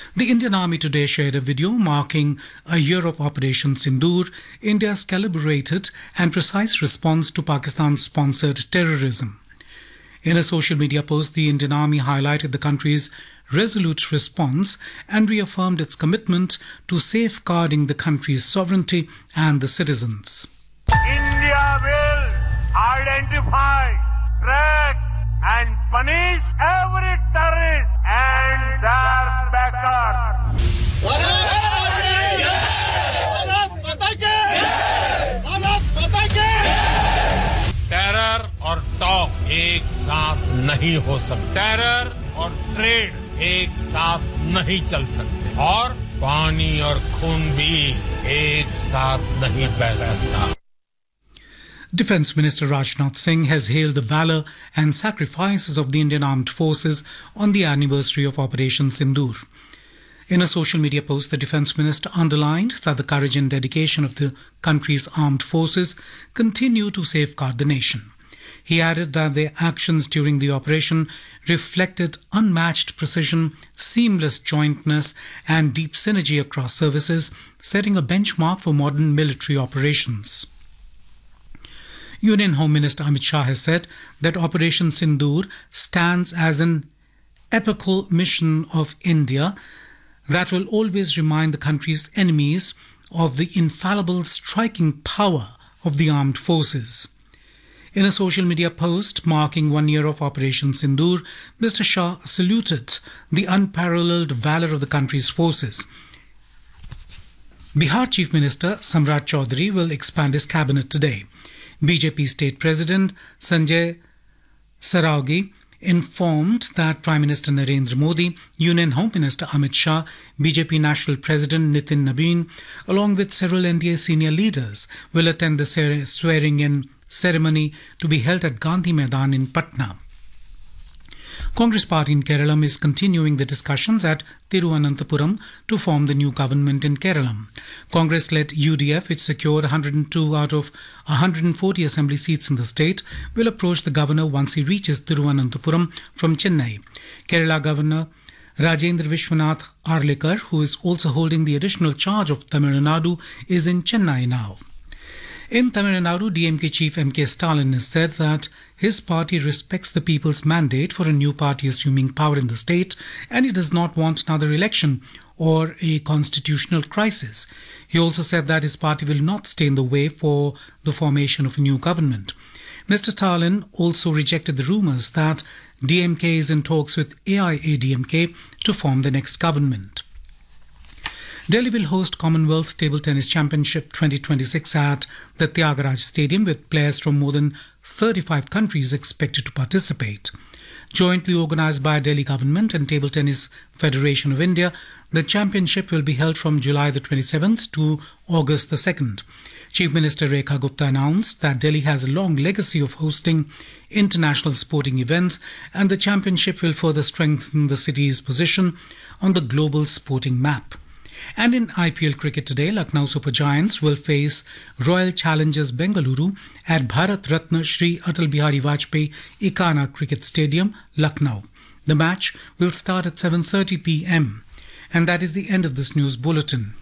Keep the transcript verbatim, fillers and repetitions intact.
The Indian Army today shared a video marking a year of Operation Sindoor, India's calibrated and precise response to Pakistan-sponsored terrorism. In a social media post, the Indian Army highlighted the country's resolute response and reaffirmed its commitment to safeguarding the country's sovereignty and the citizens. India will identify, track and punish every terrorist and their backers. Terror और talk एक साथ नहीं हो सकते। Terror और trade एक साथ नहीं चल सकते और पानी और खून भी एक साथ नहीं बह सकता। Defence Minister Rajnath Singh has hailed the valour and sacrifices of the Indian Armed Forces on the anniversary of Operation Sindoor. In a social media post, the Defence Minister underlined that the courage and dedication of the country's armed forces continue to safeguard the nation. He added that their actions during the operation reflected unmatched precision, seamless jointness and deep synergy across services, setting a benchmark for modern military operations. Union Home Minister Amit Shah has said that Operation Sindoor stands as an epical mission of India that will always remind the country's enemies of the infallible striking power of the armed forces. In a social media post marking one year of Operation Sindoor, Mister Shah saluted the unparalleled valour of the country's forces. Bihar Chief Minister Samrat Chaudhary will expand his cabinet today. B J P State President Sanjay Saraugi informed that Prime Minister Narendra Modi, Union Home Minister Amit Shah, B J P National President Nitin Nabin, along with several N D A senior leaders, will attend the swearing-in ceremony to be held at Gandhi Maidan in Patna. Congress Party in Kerala is continuing the discussions at Thiruvananthapuram to form the new government in Kerala. Congress-led U D F, which secured one hundred two out of one hundred forty assembly seats in the state, will approach the governor once he reaches Thiruvananthapuram from Chennai. Kerala Governor Rajendra Vishwanath Arlekar, who is also holding the additional charge of Tamil Nadu, is in Chennai now. In Tamil Nadu, D M K chief M K Stalin has said that his party respects the people's mandate for a new party assuming power in the state and he does not want another election or a constitutional crisis. He also said that his party will not stay in the way for the formation of a new government. Mister Stalin also rejected the rumours that D M K is in talks with A I A D M K to form the next government. Delhi will host Commonwealth Table Tennis Championship twenty twenty-six at the Thiagaraj Stadium with players from more than thirty-five countries expected to participate. Jointly organised by Delhi Government and Table Tennis Federation of India, the championship will be held from July the twenty-seventh to August the second. Chief Minister Rekha Gupta announced that Delhi has a long legacy of hosting international sporting events and the championship will further strengthen the city's position on the global sporting map. And in I P L cricket today, Lucknow Super Giants will face Royal Challengers Bengaluru at Bharat Ratna Shri Atal Bihari Vajpayee Ikana Cricket Stadium, Lucknow. The match will start at seven thirty p m. And that is the end of this news bulletin.